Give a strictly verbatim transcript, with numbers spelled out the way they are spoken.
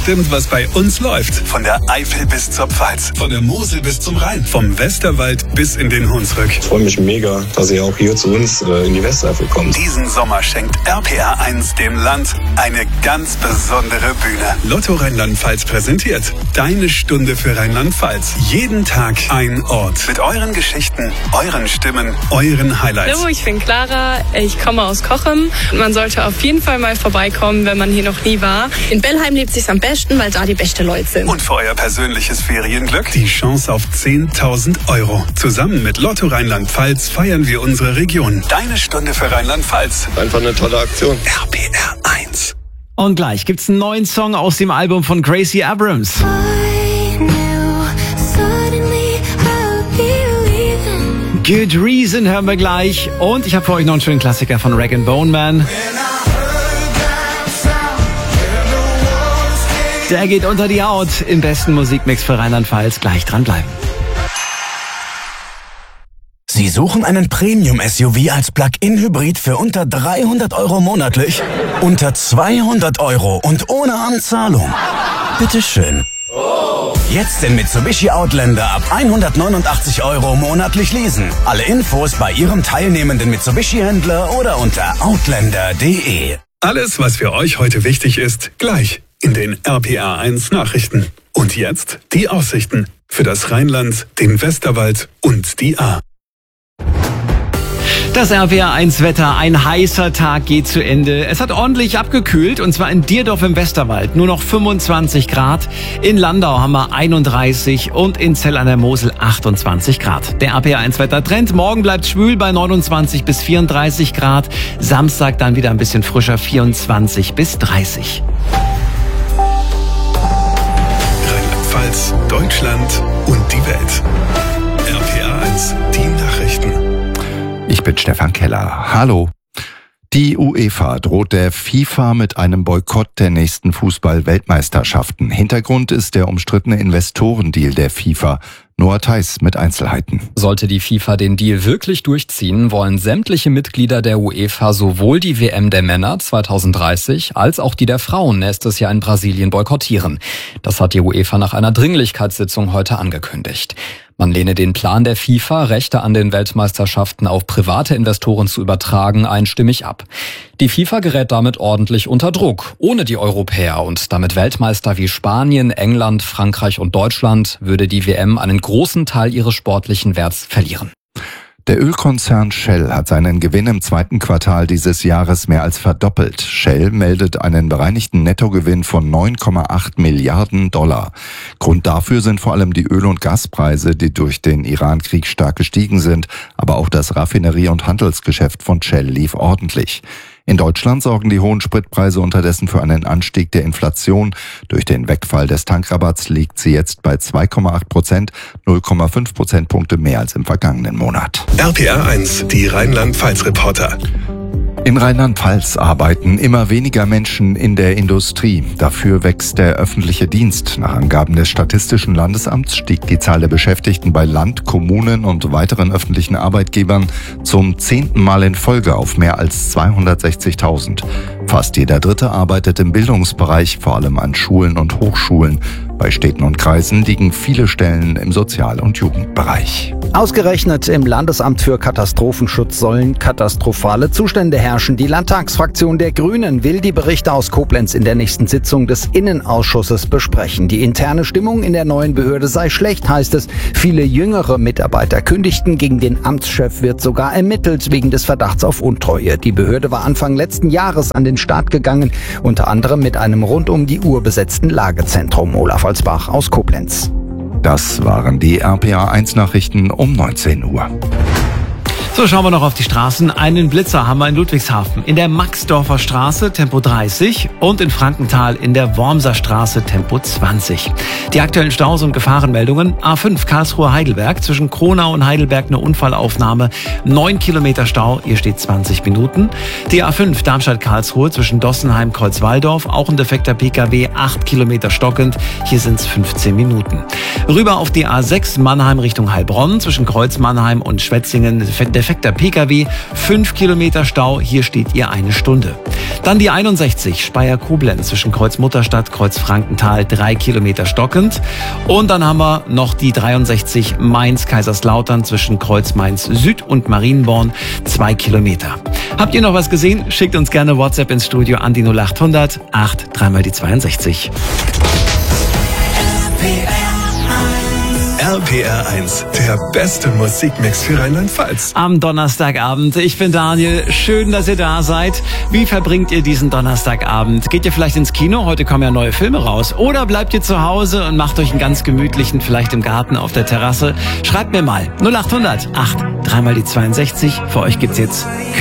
bestimmt, was bei uns läuft. Von der Eifel bis zur Pfalz, von der Mosel bis zum Rhein, vom Westerwald bis in den Hunsrück. Ich freue mich mega, dass ihr auch hier zu uns äh, in die Westeifel kommt. Diesen Sommer schenkt R P R eins dem Land eine ganz besondere Bühne. Lotto Rheinland-Pfalz präsentiert Deine Stunde für Rheinland-Pfalz. Jeden Tag ein Ort. Mit euren Geschichten, euren Stimmen, euren Highlights. Hallo, ich bin Clara, ich komme aus Cochem. Man sollte auf jeden Fall mal vorbeikommen, wenn man hier noch nie war. In Bellheim lebt es sich am besten, weil da die besten Leute sind. Und für euer persönliches Ferienglück die Chance auf zehntausend Euro. Zusammen mit Lotto Rheinland-Pfalz feiern wir unsere Region. Deine Stunde für Rheinland-Pfalz. Einfach eine tolle Aktion. R P R eins. Und gleich gibt's einen neuen Song aus dem Album von Gracie Abrams. Good Reason hören wir gleich. Und ich habe für euch noch einen schönen Klassiker von Rag and Bone Man. Der geht unter die Haut im besten Musikmix für Rheinland-Pfalz. Gleich dranbleiben. Sie suchen einen Premium-S U V als Plug-in-Hybrid für unter dreihundert Euro monatlich? Unter zweihundert Euro und ohne Anzahlung? Bitteschön. Jetzt den Mitsubishi Outlander ab hundertneunundachtzig Euro monatlich leasen. Alle Infos bei Ihrem teilnehmenden Mitsubishi-Händler oder unter outlander punkt de. Alles, was für euch heute wichtig ist, gleich in den R P R eins Nachrichten. Und jetzt die Aussichten für das Rheinland, den Westerwald und die Ahr. Das R P R eins Wetter, ein heißer Tag geht zu Ende. Es hat ordentlich abgekühlt und zwar in Dierdorf im Westerwald nur noch fünfundzwanzig Grad. In Landau haben wir einunddreißig und in Zell an der Mosel achtundzwanzig Grad. Der R P R eins Wettertrend, morgen bleibt schwül bei neunundzwanzig bis vierunddreißig Grad. Samstag dann wieder ein bisschen frischer, vierundzwanzig bis dreißig. Rheinland-Pfalz, Deutschland und die Welt. R P R eins, die Nachrichten. Ich bin Stefan Keller. Hallo. Die UEFA droht der FIFA mit einem Boykott der nächsten Fußball-Weltmeisterschaften. Hintergrund ist der umstrittene Investorendeal der FIFA. Noah Theis mit Einzelheiten. Sollte die FIFA den Deal wirklich durchziehen, wollen sämtliche Mitglieder der UEFA sowohl die W M der Männer zweitausenddreißig als auch die der Frauen nächstes Jahr in Brasilien boykottieren. Das hat die UEFA nach einer Dringlichkeitssitzung heute angekündigt. Man lehne den Plan der FIFA, Rechte an den Weltmeisterschaften auf private Investoren zu übertragen, einstimmig ab. Die FIFA gerät damit ordentlich unter Druck. Ohne die Europäer und damit Weltmeister wie Spanien, England, Frankreich und Deutschland würde die W M einen großen Teil ihres sportlichen Werts verlieren. Der Ölkonzern Shell hat seinen Gewinn im zweiten Quartal dieses Jahres mehr als verdoppelt. Shell meldet einen bereinigten Nettogewinn von neun Komma acht Milliarden Dollar. Grund dafür sind vor allem die Öl- und Gaspreise, die durch den Iran-Krieg stark gestiegen sind. Aber auch das Raffinerie- und Handelsgeschäft von Shell lief ordentlich. In Deutschland sorgen die hohen Spritpreise unterdessen für einen Anstieg der Inflation. Durch den Wegfall des Tankrabatts liegt sie jetzt bei zwei Komma acht Prozent, null Komma fünf Prozentpunkte mehr als im vergangenen Monat. R P R eins, die Rheinland-Pfalz-Reporter. In Rheinland-Pfalz arbeiten immer weniger Menschen in der Industrie. Dafür wächst der öffentliche Dienst. Nach Angaben des Statistischen Landesamts stieg die Zahl der Beschäftigten bei Land, Kommunen und weiteren öffentlichen Arbeitgebern zum zehnten Mal in Folge auf mehr als zweihundertsechzigtausend. Fast jeder Dritte arbeitet im Bildungsbereich, vor allem an Schulen und Hochschulen. Bei Städten und Kreisen liegen viele Stellen im Sozial- und Jugendbereich. Ausgerechnet im Landesamt für Katastrophenschutz sollen katastrophale Zustände herrschen. Die Landtagsfraktion der Grünen will die Berichte aus Koblenz in der nächsten Sitzung des Innenausschusses besprechen. Die interne Stimmung in der neuen Behörde sei schlecht, heißt es. Viele jüngere Mitarbeiter kündigten. Gegen den Amtschef wird sogar ermittelt wegen des Verdachts auf Untreue. Die Behörde war Anfang letzten Jahres an den Start gegangen, unter anderem mit einem rund um die Uhr besetzten Lagezentrum. Olaf Holzbach aus Koblenz. Das waren die R P R eins Nachrichten um neunzehn Uhr. So, schauen wir noch auf die Straßen. Einen Blitzer haben wir in Ludwigshafen. In der Maxdorfer Straße Tempo dreißig und in Frankenthal in der Wormser Straße Tempo zwanzig. Die aktuellen Staus und Gefahrenmeldungen. A fünf Karlsruhe-Heidelberg. Zwischen Kronau und Heidelberg eine Unfallaufnahme. neun Kilometer Stau. Hier steht zwanzig Minuten. Die A fünf Darmstadt-Karlsruhe zwischen Dossenheim-Kreuzwaldorf. Auch ein defekter P K W. acht Kilometer stockend. Hier sind es fünfzehn Minuten. Rüber auf die A sechs Mannheim Richtung Heilbronn. Zwischen Kreuz Mannheim und Schwetzingen defekter P K W, fünf Kilometer Stau, hier steht ihr eine Stunde. Dann die einundsechzig, Speyer-Koblenz zwischen Kreuz Mutterstadt, Kreuz Frankenthal, drei Kilometer stockend. Und dann haben wir noch die dreiundsechzig, Mainz-Kaiserslautern zwischen Kreuz Mainz Süd und Marienborn, zwei Kilometer. Habt ihr noch was gesehen? Schickt uns gerne WhatsApp ins Studio an die null acht hundert acht dreimal die zweiundsechzig. R P R eins, der beste Musikmix für Rheinland-Pfalz. Am Donnerstagabend. Ich bin Daniel. Schön, dass ihr da seid. Wie verbringt ihr diesen Donnerstagabend? Geht ihr vielleicht ins Kino? Heute kommen ja neue Filme raus. Oder bleibt ihr zu Hause und macht euch einen ganz gemütlichen, vielleicht im Garten auf der Terrasse? Schreibt mir mal. null acht hundert acht dreimal die zweiundsechzig. Für euch gibt's jetzt